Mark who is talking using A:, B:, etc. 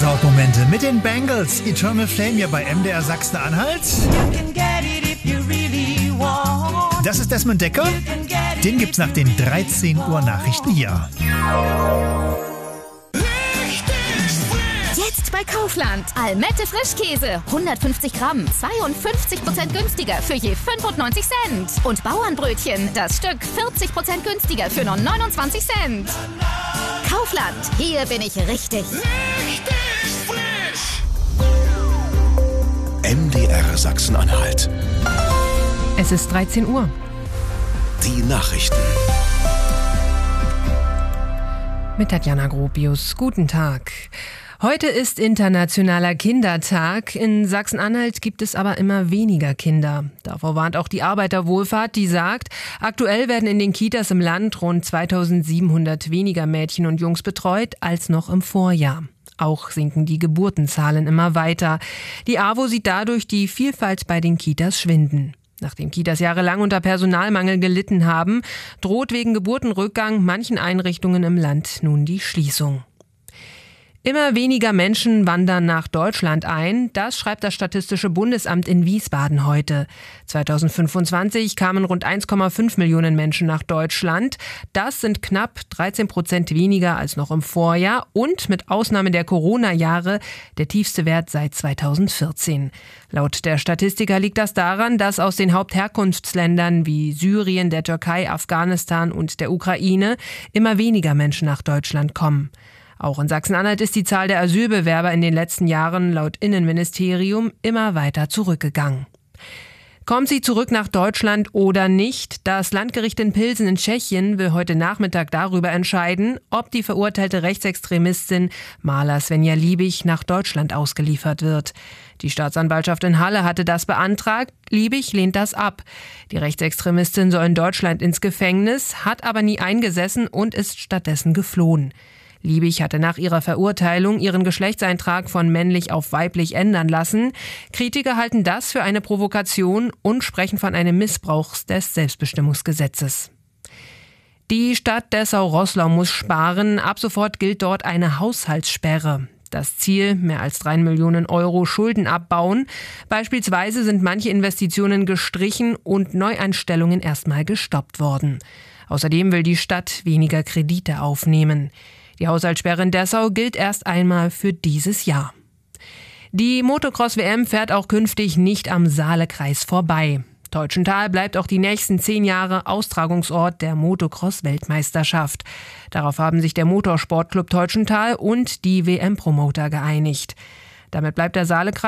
A: Gänsehautmomente mit den Bangles. Eternal Flame hier bei MDR Sachsen-Anhalt. Das ist Desmond Dekker. Den gibt's nach den 13 Uhr Nachrichten hier.
B: Jetzt bei Kaufland. Almette Frischkäse. 150 Gramm. 52% günstiger für je 95 Cent. Und Bauernbrötchen. Das Stück 40% günstiger für nur 29 Cent. Kaufland. Hier bin ich richtig.
C: Richtig frisch.
D: MDR Sachsen-Anhalt.
E: Es ist 13 Uhr.
D: Die Nachrichten.
E: Mit Tatjana Gropius. Guten Tag. Heute ist Internationaler Kindertag. In Sachsen-Anhalt gibt es aber immer weniger Kinder. Davor warnt auch die Arbeiterwohlfahrt, die sagt, aktuell werden in den Kitas im Land rund 2700 weniger Mädchen und Jungs betreut als noch im Vorjahr. Auch sinken die Geburtenzahlen immer weiter. Die AWO sieht dadurch die Vielfalt bei den Kitas schwinden. Nachdem Kitas jahrelang unter Personalmangel gelitten haben, droht wegen Geburtenrückgang manchen Einrichtungen im Land nun die Schließung. Immer weniger Menschen wandern nach Deutschland ein, das schreibt das Statistische Bundesamt in Wiesbaden heute. 2025 kamen rund 1,5 Millionen Menschen nach Deutschland. Das sind knapp 13% weniger als noch im Vorjahr und mit Ausnahme der Corona-Jahre der tiefste Wert seit 2014. Laut der Statistiker liegt das daran, dass aus den Hauptherkunftsländern wie Syrien, der Türkei, Afghanistan und der Ukraine immer weniger Menschen nach Deutschland kommen. Auch in Sachsen-Anhalt ist die Zahl der Asylbewerber in den letzten Jahren laut Innenministerium immer weiter zurückgegangen. Kommt sie zurück nach Deutschland oder nicht? Das Landgericht in Pilsen in Tschechien will heute Nachmittag darüber entscheiden, ob die verurteilte Rechtsextremistin Marla Svenja Liebig nach Deutschland ausgeliefert wird. Die Staatsanwaltschaft in Halle hatte das beantragt. Liebig lehnt das ab. Die Rechtsextremistin soll in Deutschland ins Gefängnis, hat aber nie eingesessen und ist stattdessen geflohen. Liebig hatte nach ihrer Verurteilung ihren Geschlechtseintrag von männlich auf weiblich ändern lassen. Kritiker halten das für eine Provokation und sprechen von einem Missbrauch des Selbstbestimmungsgesetzes. Die Stadt Dessau-Roßlau muss sparen. Ab sofort gilt dort eine Haushaltssperre. Das Ziel, mehr als 3 Millionen Euro Schulden abbauen. Beispielsweise sind manche Investitionen gestrichen und Neueinstellungen erstmal gestoppt worden. Außerdem will die Stadt weniger Kredite aufnehmen. Die Haushaltssperre in Dessau gilt erst einmal für dieses Jahr. Die Motocross-WM fährt auch künftig nicht am Saalekreis vorbei. Teutschenthal bleibt auch die nächsten 10 Jahre Austragungsort der Motocross-Weltmeisterschaft. Darauf haben sich der Motorsportclub Teutschenthal und die WM-Promoter geeinigt. Damit bleibt der Saalekreis